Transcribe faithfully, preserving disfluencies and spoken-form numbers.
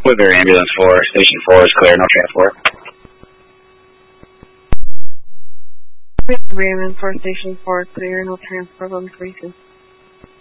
Woodbury Ambulance four, Station four is clear, no transport. Woodbury Ambulance four, Station four, clear, no transport on three two.